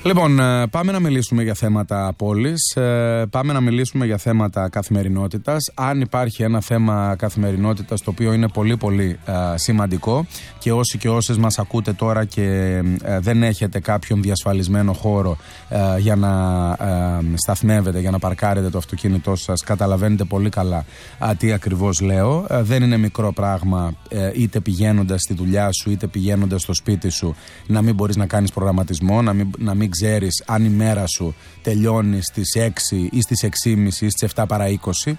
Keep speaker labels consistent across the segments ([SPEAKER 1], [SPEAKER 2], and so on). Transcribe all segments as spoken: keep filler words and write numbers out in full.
[SPEAKER 1] Λοιπόν, πάμε να μιλήσουμε για θέματα πόλης, πάμε να μιλήσουμε για θέματα καθημερινότητας. Αν υπάρχει ένα θέμα καθημερινότητας το οποίο είναι πολύ πολύ σημαντικό και όσοι και όσες μας ακούτε τώρα και δεν έχετε κάποιον διασφαλισμένο χώρο για να σταθμεύετε, για να παρκάρετε το αυτοκίνητό σας, καταλαβαίνετε πολύ καλά τι ακριβώς λέω. Δεν είναι μικρό πράγμα είτε πηγαίνοντας στη δουλειά σου είτε πηγαίνοντας στο σπίτι σου να μην μπορείς να κάνεις προγραμματισμό, να μην, να μην ξέρεις αν η μέρα σου τελειώνει στις έξι ή στις έξι και μισή ή στις επτά παρά είκοσι.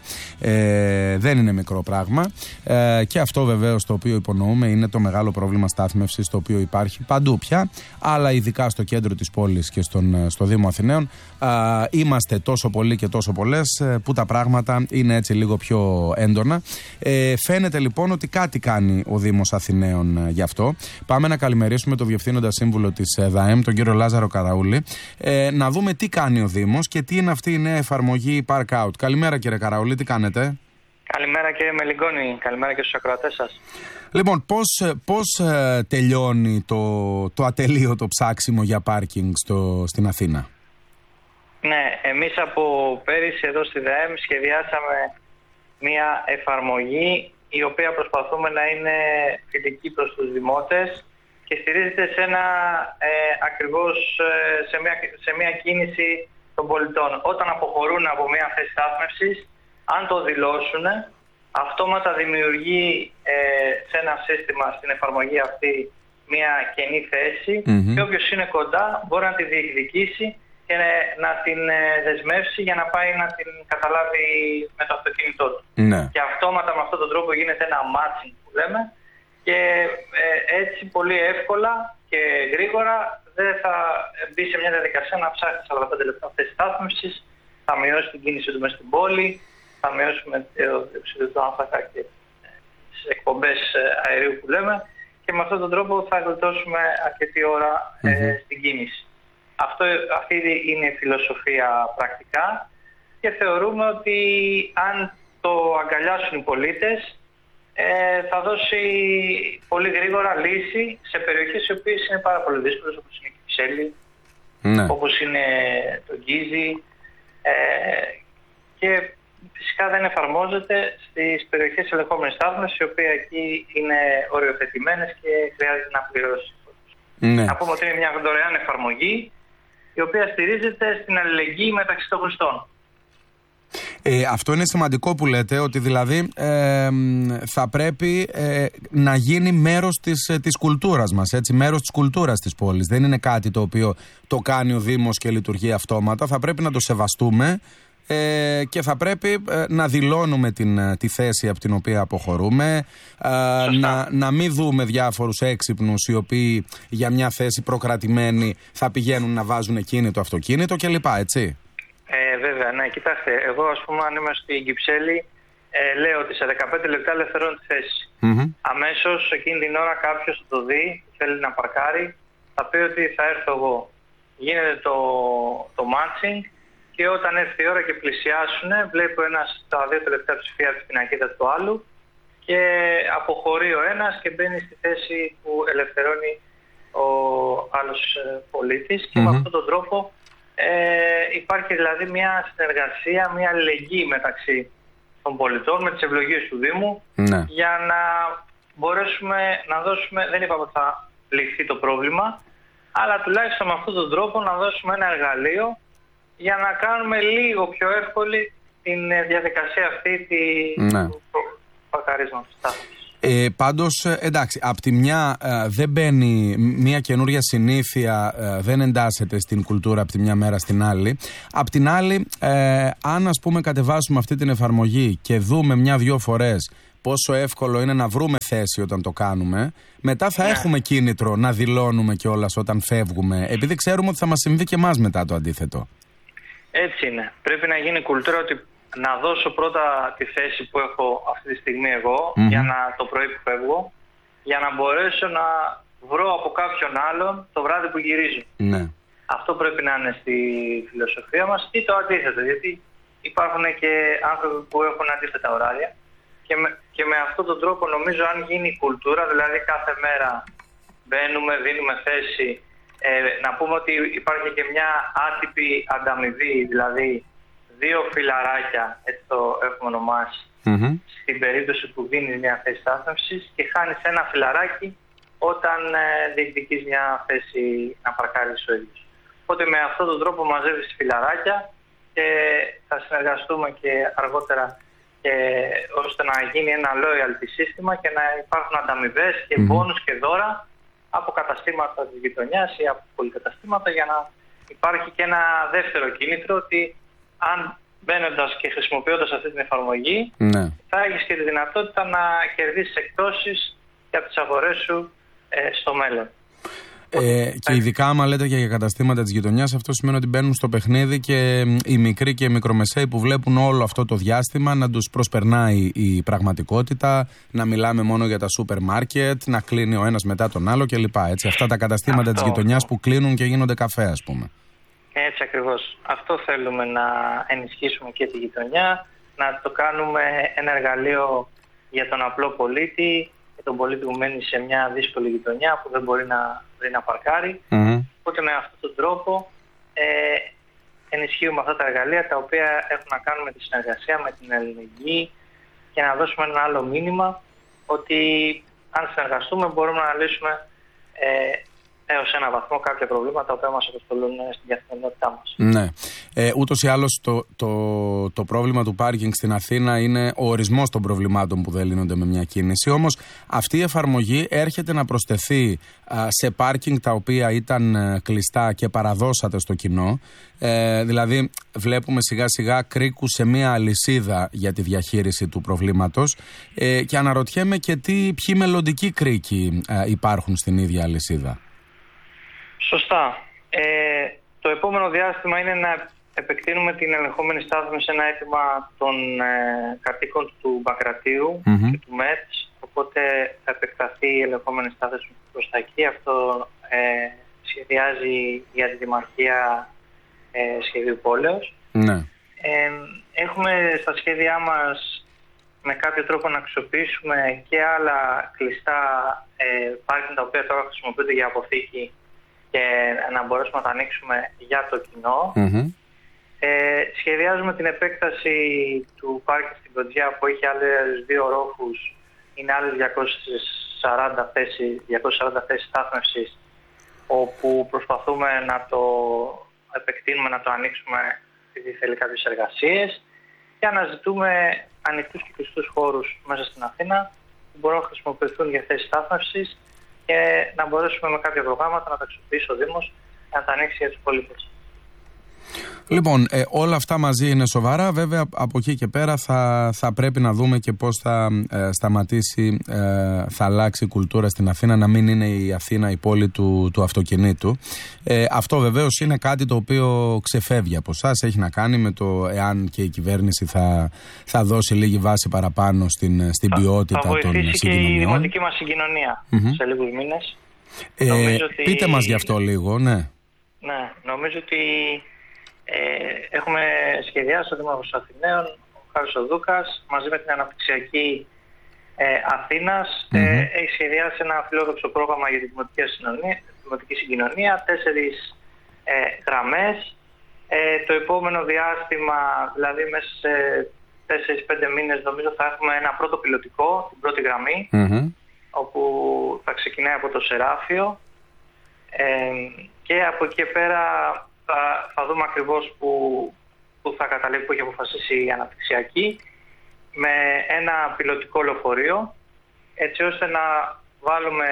[SPEAKER 1] Ε, δεν είναι μικρό πράγμα. Ε, και αυτό βεβαίως το οποίο υπονοούμε είναι το μεγάλο πρόβλημα στάθμευσης το οποίο υπάρχει παντού πια, αλλά ειδικά στο κέντρο της πόλης και στον, στο Δήμο Αθηναίων. Ε, είμαστε τόσο πολλοί και τόσο πολλές που τα πράγματα είναι έτσι λίγο πιο έντονα. Ε, φαίνεται λοιπόν ότι κάτι κάνει ο Δήμος Αθηναίων γι' αυτό. Πάμε να καλημερίσουμε τον Διευθύνοντα Σύμβουλο της ΔΑΕΜ, τον κύριο Λάζαρο Καραούλη, ε, να δούμε τι κάνει ο Δήμος και τι είναι αυτή η νέα εφαρμογή Park Out. Καλημέρα κύριε Καραούλη, τι κάνετε?
[SPEAKER 2] Καλημέρα κύριε Μελιγκόνη, καλημέρα και στους ακροατές σας.
[SPEAKER 1] Λοιπόν, πώς, πώς ε, τελειώνει το, το ατελείωτο ψάξιμο για πάρκινγκ στο, στην Αθήνα?
[SPEAKER 2] Ναι, εμείς από πέρυσι εδώ στη ΔΑΕΜ σχεδιάσαμε μια εφαρμογή η οποία προσπαθούμε να είναι φιλική προς τους δημότες και στηρίζεται σε ένα ε, ακριβώς ε, σε, μια, σε μια κίνηση των πολιτών. Όταν αποχωρούν από μια θέση στάθμευσης, αν το δηλώσουν, αυτόματα δημιουργεί ε, σε ένα σύστημα στην εφαρμογή αυτή μια κενή θέση mm-hmm. και όποιος είναι κοντά μπορεί να τη διεκδικήσει και να την δεσμεύσει για να πάει να την καταλάβει με το αυτοκίνητό του. Ναι. Και αυτόματα με αυτόν τον τρόπο γίνεται ένα matching που λέμε και ε, έτσι πολύ εύκολα και γρήγορα δεν θα μπει σε μια διαδικασία να ψάχνει σαράντα πέντε λεπτά θέση στάθμευσης, θα μειώσει την κίνηση του μέσα στην πόλη, θα μειώσουμε το διοξείδιο του άνθρακα και τις εκπομπές αερίου που λέμε και με αυτόν τον τρόπο θα γλιτώσουμε αρκετή ώρα ε, mm-hmm. στην κίνηση. Αυτό, αυτή είναι η φιλοσοφία πρακτικά και θεωρούμε ότι αν το αγκαλιάσουν οι πολίτες ε, θα δώσει πολύ γρήγορα λύση σε περιοχές οι οποίες είναι πάρα πολύ δύσκολες, όπως είναι η Κυψέλη, ναι. όπως είναι το Γκίζι ε, και φυσικά δεν εφαρμόζεται στις περιοχές ελεγχόμενης στάθμευσης, οι οποίες εκεί είναι οριοθετημένες και χρειάζεται να πληρώσει. Ναι. Να πούμε ότι είναι μια δωρεάν εφαρμογή η οποία στηρίζεται στην αλληλεγγύη μεταξύ των χρηστών.
[SPEAKER 1] Ε, αυτό είναι σημαντικό που λέτε, ότι δηλαδή ε, θα πρέπει ε, να γίνει μέρος της, της κουλτούρας μας, έτσι, μέρος της κουλτούρας της πόλης. Δεν είναι κάτι το οποίο το κάνει ο Δήμος και λειτουργεί αυτόματα. Θα πρέπει να το σεβαστούμε ε, και θα πρέπει ε, να δηλώνουμε την, τη θέση από την οποία αποχωρούμε, ε, να, να μην δούμε διάφορους έξυπνους οι οποίοι για μια θέση προκρατημένη θα πηγαίνουν να βάζουν εκείνη το αυτοκίνητο κλπ, έτσι.
[SPEAKER 2] Ε, βέβαια, ναι, κοιτάξτε, εγώ ας πούμε αν είμαι στην Κυψέλη ε, λέω ότι σε δεκαπέντε λεπτά ελευθερώνω τη θέση. Mm-hmm. Αμέσως εκείνη την ώρα κάποιος θα το δει, θέλει να παρκάρει, θα πει ότι θα έρθω εγώ. Γίνεται το, το matching και όταν έρθει η ώρα και πλησιάσουν, βλέπω ένας τα δύο τελευταία ψηφία από την πινακίδα του άλλου και αποχωρεί ο ένας και μπαίνει στη θέση που ελευθερώνει ο άλλος πολίτης και mm-hmm. με αυτόν τον τρόπο Ε, υπάρχει δηλαδή μια συνεργασία, μια αλληλεγγύη μεταξύ των πολιτών με τις ευλογίες του Δήμου ναι. για να μπορέσουμε να δώσουμε, δεν είπαμε ότι θα λυθεί το πρόβλημα, αλλά τουλάχιστον με αυτόν τον τρόπο να δώσουμε ένα εργαλείο για να κάνουμε λίγο πιο εύκολη την διαδικασία αυτή ναι. του παρκαρίσματος.
[SPEAKER 1] Ε, πάντως, εντάξει, απ' τη μια ε, δεν μπαίνει μια καινούρια συνήθεια, ε, δεν εντάσσεται στην κουλτούρα από τη μια μέρα στην άλλη. Απ' την άλλη, ε, αν ας πούμε κατεβάσουμε αυτή την εφαρμογή και δούμε μια-δυο φορές πόσο εύκολο είναι να βρούμε θέση όταν το κάνουμε, μετά θα yeah. έχουμε κίνητρο να δηλώνουμε κιόλας όταν φεύγουμε, επειδή ξέρουμε ότι θα μας συμβεί και εμάς μετά το αντίθετο.
[SPEAKER 2] Έτσι είναι. Πρέπει να γίνει κουλτούρα ότι να δώσω πρώτα τη θέση που έχω αυτή τη στιγμή εγώ, mm-hmm. για να, το πρωί που φεύγω, για να μπορέσω να βρω από κάποιον άλλον το βράδυ που γυρίζω. Ναι. Αυτό πρέπει να είναι στη φιλοσοφία μας ή το αντίθετο, γιατί υπάρχουν και άνθρωποι που έχουν αντίθετα ωράρια και με, και με αυτόν τον τρόπο νομίζω αν γίνει κουλτούρα, δηλαδή κάθε μέρα μπαίνουμε, δίνουμε θέση Ε, να πούμε ότι υπάρχει και μια άτυπη ανταμοιβή, δηλαδή δύο φιλαράκια, έτσι το έχουμε ονομάσει, mm-hmm. στην περίπτωση που δίνεις μια θέση στάθμευσης και χάνεις ένα φιλαράκι όταν ε, διεκδικείς μια θέση να παρκάρεις ο ίδιος. Οπότε με αυτόν τον τρόπο μαζεύεις φιλαράκια και θα συνεργαστούμε και αργότερα και, ώστε να γίνει ένα loyalty σύστημα και να υπάρχουν ανταμοιβές και mm-hmm. μπόνους και δώρα από καταστήματα της γειτονιάς ή από πολυκαταστήματα, για να υπάρχει και ένα δεύτερο κίνητρο ότι αν μπαίνοντας και χρησιμοποιώντας αυτή την εφαρμογή, ναι. θα έχεις και τη δυνατότητα να κερδίσεις εκπτώσεις και από τις αγορές σου ε, στο μέλλον.
[SPEAKER 1] Ε, και ειδικά άμα λέτε και για καταστήματα της γειτονιάς, αυτό σημαίνει ότι μπαίνουν στο παιχνίδι και οι μικροί και οι μικρομεσαίοι που βλέπουν όλο αυτό το διάστημα να τους προσπερνάει η πραγματικότητα, να μιλάμε μόνο για τα σούπερ μάρκετ, να κλείνει ο ένας μετά τον άλλο κλπ. Έτσι, αυτά τα καταστήματα αυτό, της γειτονιάς αυτό. που κλείνουν και γίνονται καφέ, ας πούμε.
[SPEAKER 2] Έτσι ακριβώς. Αυτό θέλουμε να ενισχύσουμε και τη γειτονιά, να το κάνουμε ένα εργαλείο για τον απλό πολίτη, για τον πολίτη που μένει σε μια δύσκολη γειτονιά που δεν μπορεί να βρει να παρκάρει. Mm-hmm. Οπότε με αυτόν τον τρόπο ε, ενισχύουμε αυτά τα εργαλεία τα οποία έχουν να κάνουν με τη συνεργασία, με την αλληλεγγύη και να δώσουμε ένα άλλο μήνυμα ότι αν συνεργαστούμε μπορούμε να λύσουμε ε, έως ένα βαθμό κάποια προβλήματα τα οποία μας απασχολούν στην καθημερινότητά μας.
[SPEAKER 1] Ναι. Ε, ούτως ή άλλως το, το, το πρόβλημα του πάρκινγκ στην Αθήνα είναι ο ορισμός των προβλημάτων που δεν λύνονται με μια κίνηση. Όμως αυτή η εφαρμογή έρχεται να προσθεθεί α, σε πάρκινγκ τα οποία ήταν α, κλειστά και παραδώσατε στο κοινό. Ε, δηλαδή βλέπουμε σιγά σιγά κρίκους σε μια αλυσίδα για τη διαχείριση του προβλήματος ε, και αναρωτιέμαι και τι, ποιοι μελλοντικοί κρίκοι α, υπάρχουν στην ίδια αλυσίδα.
[SPEAKER 2] Σωστά. Ε, το επόμενο διάστημα είναι να επεκτείνουμε την ελεγχόμενη στάθμη σε ένα αίτημα των ε, κατοίκων του Παγκρατίου mm-hmm. και του ΜΕΤΣ. Οπότε θα επεκταθεί η ελεγχόμενη στάθμη προς τα εκεί. Αυτό ε, σχεδιάζει η Αντιδημαρχία ε, Σχεδίου Πόλεως. Mm-hmm. Ε, έχουμε στα σχέδιά μας με κάποιο τρόπο να αξιοποιήσουμε και άλλα κλειστά ε, πάρκινγκ τα οποία τώρα χρησιμοποιούνται για αποθήκη και να μπορέσουμε να τα ανοίξουμε για το κοινό. Mm-hmm. Ε, σχεδιάζουμε την επέκταση του πάρκινγκ στην Κοντζιά που έχει άλλες δύο ρόφους, είναι άλλες διακόσιες σαράντα θέσεις στάθμευσης, όπου προσπαθούμε να το επεκτείνουμε, να το ανοίξουμε επειδή θέλει κάποιες εργασίες και αναζητούμε ανοιχτούς και κλειστούς χώρους μέσα στην Αθήνα που μπορούν να χρησιμοποιηθούν για θέσεις στάθμευσης και να μπορέσουμε με κάποια προγράμματα να τα αξιοποιήσει ο Δήμος και να τα ανοίξει για τους πολίτες.
[SPEAKER 1] Λοιπόν, ε, όλα αυτά μαζί είναι σοβαρά. Βέβαια, από εκεί και πέρα θα, θα πρέπει να δούμε και πώς θα ε, σταματήσει, ε, θα αλλάξει η κουλτούρα στην Αθήνα, να μην είναι η Αθήνα η πόλη του, του αυτοκινήτου. Ε, αυτό βεβαίως είναι κάτι το οποίο ξεφεύγει από εσάς. Έχει να κάνει με το εάν και η κυβέρνηση θα, θα δώσει λίγη βάση παραπάνω στην, στην θα, ποιότητα των συγκοινωνιών. Θα βοηθήσει και η δημοτική μας συγκοινωνία mm-hmm. σε λίγους μήνες. Ε, ότι... Πείτε μας γι' αυτό λίγο, ναι.
[SPEAKER 2] Ναι, νομίζω ότι Ε, έχουμε σχεδιάσει ο Δήμαρχος Αθηναίων, ο Χάρης Οδούκας, μαζί με την Αναπτυξιακή ε, Αθήνας, mm-hmm. ε, έχει σχεδιάσει ένα φιλόδοξο πρόγραμμα για την δημοτική, δημοτική συγκοινωνία, τέσσερις ε, γραμμές. Ε, το επόμενο διάστημα, δηλαδή μέσα σε τέσσερις πέντε μήνες, νομίζω θα έχουμε ένα πρώτο πιλωτικό, την πρώτη γραμμή, mm-hmm. όπου θα ξεκινάει από το Σεράφιο ε, και από εκεί και πέρα Θα, θα δούμε ακριβώς που, που θα καταλήξει, που έχει αποφασίσει η Αναπτυξιακή, με ένα πιλωτικό λεωφορείο, έτσι ώστε να βάλουμε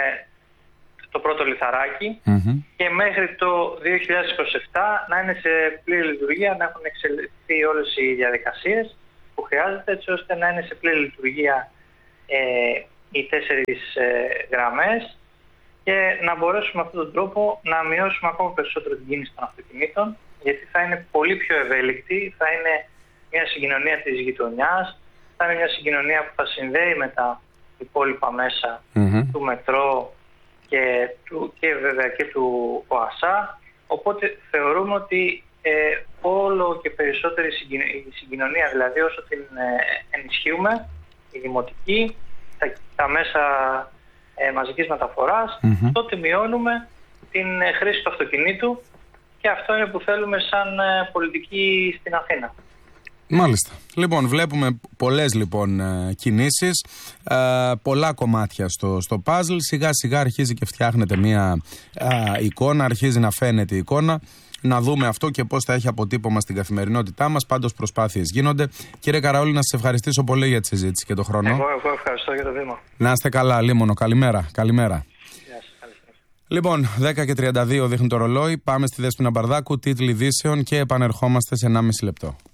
[SPEAKER 2] το πρώτο λιθαράκι mm-hmm. και μέχρι το δύο χιλιάδες είκοσι επτά να είναι σε πλήρη λειτουργία, να έχουν εξελιχθεί όλες οι διαδικασίες που χρειάζεται, έτσι ώστε να είναι σε πλήρη λειτουργία ε, οι τέσσερις ε, γραμμές και να μπορέσουμε με αυτόν τον τρόπο να μειώσουμε ακόμα περισσότερο την κίνηση των αυτοκινήτων, γιατί θα είναι πολύ πιο ευέλικτη, θα είναι μια συγκοινωνία της γειτονιάς, θα είναι μια συγκοινωνία που θα συνδέει με τα υπόλοιπα μέσα mm-hmm. του μετρό και, του, και βέβαια και του ΟΑΣΑ. Οπότε θεωρούμε ότι ε, όλο και περισσότερη η συγκοινωνία, δηλαδή όσο την ε, ενισχύουμε, η δημοτική, τα, τα μέσα Ε, μαζικής μεταφοράς, mm-hmm. τότε μειώνουμε την χρήση του αυτοκινήτου, και αυτό είναι που θέλουμε σαν πολιτική στην Αθήνα.
[SPEAKER 1] Μάλιστα. Λοιπόν, βλέπουμε πολλές λοιπόν κινήσεις, ε, πολλά κομμάτια στο, στο puzzle. Σιγά σιγά αρχίζει και φτιάχνεται μια ε, εικόνα, αρχίζει να φαίνεται η εικόνα. Να δούμε αυτό και πώς θα έχει αποτύπωμα στην καθημερινότητά μας. Πάντως προσπάθειες γίνονται. Κύριε Καραούλη, να σας ευχαριστήσω πολύ για τη συζήτηση και τον χρόνο.
[SPEAKER 2] Εγώ, εγώ ευχαριστώ για το βήμα.
[SPEAKER 1] Να είστε καλά, Λίμωνο. Καλημέρα. Καλημέρα. Λοιπόν, δέκα και τριάντα δύο δείχνει το ρολόι. Πάμε στη Δέσποινα Μπαρδάκου, τίτλοι ειδήσεων και επανερχόμαστε σε ενάμιση λεπτό.